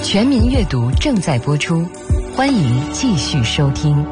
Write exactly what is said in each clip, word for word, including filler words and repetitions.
全民阅读正在播出，欢迎继续收听。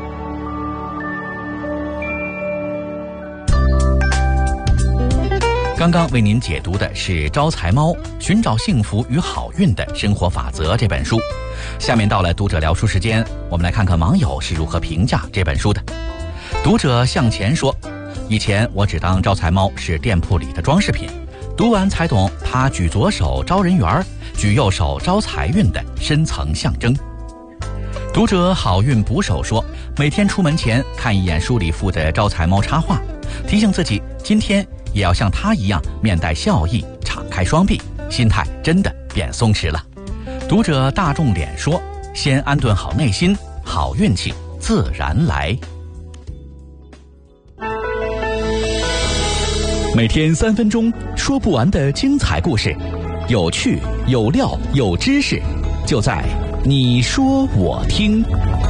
刚刚为您解读的是《招财猫：寻找幸福与好运的生活法则》这本书。下面到了读者聊书时间，我们来看看网友是如何评价这本书的。读者向前说，以前我只当招财猫是店铺里的装饰品，读完才懂它举左手招人缘，举右手招财运的深层象征。读者好运捕手说，每天出门前看一眼书里附的招财猫插画，提醒自己今天也要像他一样面带笑意，敞开双臂，心态真的变松弛了。读者大众脸说，先安顿好内心，好运气自然来。每天三分钟，说不完的精彩故事，有趣有料有知识，就在你说我听。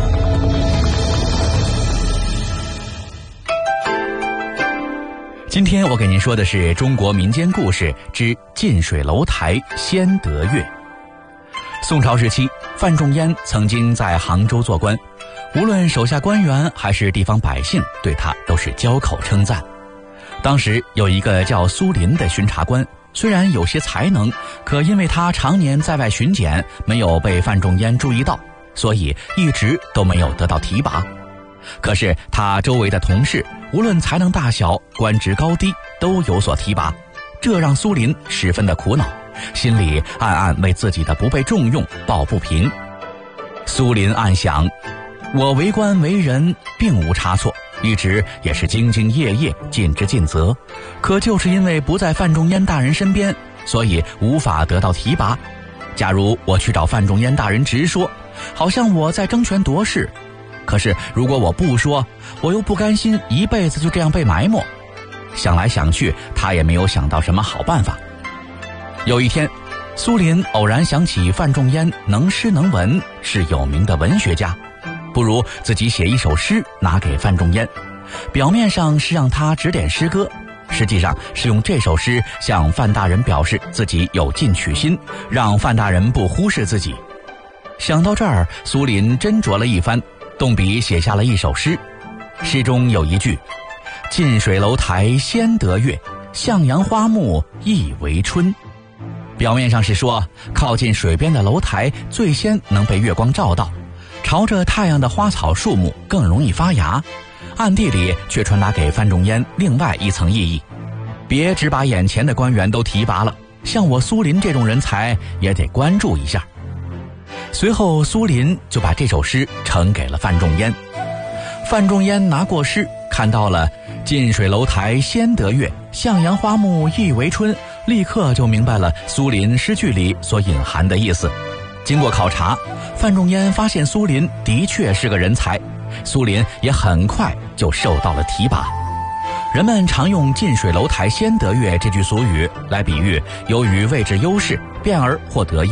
今天我给您说的是中国民间故事之近水楼台先得月。宋朝时期，范仲淹曾经在杭州做官，无论手下官员还是地方百姓对他都是交口称赞。当时有一个叫苏林的巡查官，虽然有些才能，可因为他常年在外巡检，没有被范仲淹注意到，所以一直都没有得到提拔。可是他周围的同事无论才能大小，官职高低，都有所提拔，这让苏林十分的苦恼，心里暗暗为自己的不被重用抱不平。苏林暗想，我为官为人并无差错，一直也是兢兢业业，尽职尽责，可就是因为不在范仲淹大人身边，所以无法得到提拔。假如我去找范仲淹大人直说，好像我在争权夺势，可是如果我不说，我又不甘心一辈子就这样被埋没。想来想去，他也没有想到什么好办法。有一天，苏林偶然想起范仲淹能诗能文，是有名的文学家，不如自己写一首诗拿给范仲淹，表面上是让他指点诗歌，实际上是用这首诗向范大人表示自己有进取心，让范大人不忽视自己。想到这儿，苏林斟酌了一番，动笔写下了一首诗。诗中有一句，近水楼台先得月，向阳花木易为春。表面上是说靠近水边的楼台最先能被月光照到，朝着太阳的花草树木更容易发芽，暗地里却传达给范仲淹另外一层意义，别只把眼前的官员都提拔了，像我苏林这种人才也得关注一下。随后苏林就把这首诗呈给了范仲淹。范仲淹拿过诗，看到了近水楼台先得月，向阳花木易为春，立刻就明白了苏林诗句里所隐含的意思。经过考察，范仲淹发现苏林的确是个人才，苏林也很快就受到了提拔。人们常用近水楼台先得月这句俗语来比喻由于位置优势，变而获得